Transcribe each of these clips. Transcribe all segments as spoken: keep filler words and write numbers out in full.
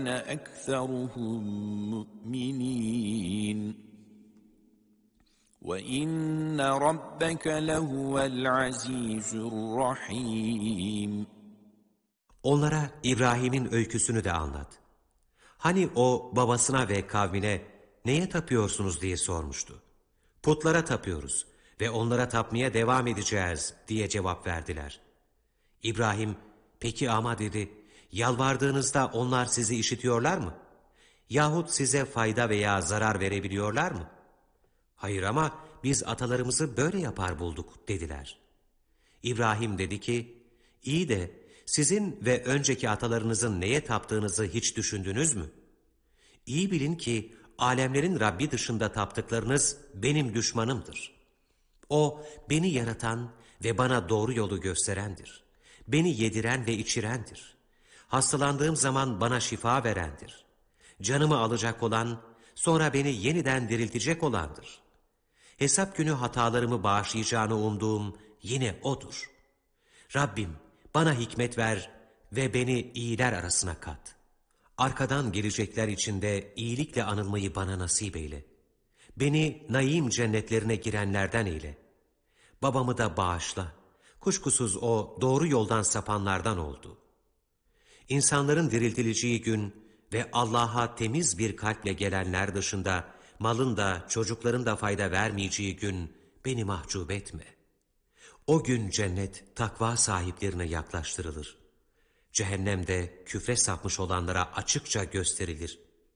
أكثرهم مؤمنين وإن ربك لهو العزيز الرحيم. Onlara İbrahim'in öyküsünü de anlat. Hani o babasına ve kavmine neye tapıyorsunuz diye sormuştu. Putlara tapıyoruz ve onlara tapmaya devam edeceğiz diye cevap verdiler. İbrahim, peki ama dedi, yalvardığınızda onlar sizi işitiyorlar mı? Yahut size fayda veya zarar verebiliyorlar mı? Hayır ama biz atalarımızı böyle yapar bulduk dediler. İbrahim dedi ki, iyi de sizin ve önceki atalarınızın neye taptığınızı hiç düşündünüz mü? İyi bilin ki alemlerin Rabbi dışında taptıklarınız benim düşmanımdır. O beni yaratan ve bana doğru yolu gösterendir. Beni yediren ve içirendir. Hastalandığım zaman bana şifa verendir. Canımı alacak olan, sonra beni yeniden diriltecek olandır. Hesap günü hatalarımı bağışlayacağını umduğum yine O'dur. Rabbim bana hikmet ver ve beni iyiler arasına kat. Arkadan gelecekler içinde iyilikle anılmayı bana nasip eyle. Beni naim cennetlerine girenlerden eyle. Babamı da bağışla. Kuşkusuz o doğru yoldan sapanlardan oldu. İnsanların diriltileceği gün ve Allah'a temiz bir kalple gelenler dışında malın da çocukların da fayda vermeyeceği gün beni mahcup etme. O gün cennet takva sahiplerine yaklaştırılır. Cehennemde küfre sapmış olanlara açıkça gösterilir.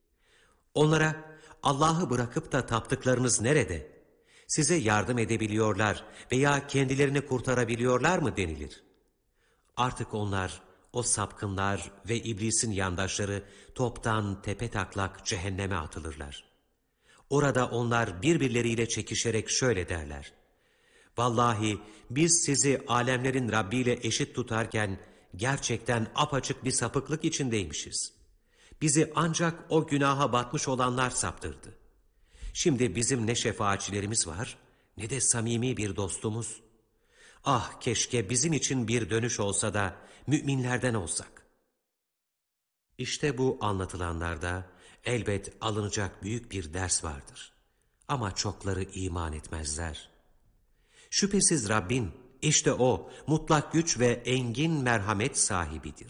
Onlara Allah'ı bırakıp da taptıklarınız nerede? Size yardım edebiliyorlar veya kendilerini kurtarabiliyorlar mı denilir. Artık onlar, o sapkınlar ve iblisin yandaşları toptan tepetaklak cehenneme atılırlar. Orada onlar birbirleriyle çekişerek şöyle derler. Vallahi biz sizi alemlerin Rabbi ile eşit tutarken gerçekten apaçık bir sapıklık içindeymişiz. Bizi ancak o günaha batmış olanlar saptırdı. Şimdi bizim ne şefaatçilerimiz var ne de samimi bir dostumuz. Ah keşke bizim için bir dönüş olsa da müminlerden olsak. İşte bu anlatılanlarda elbet alınacak büyük bir ders vardır. Ama çokları iman etmezler. Şüphesiz Rabbin, işte O, mutlak güç ve engin merhamet sahibidir.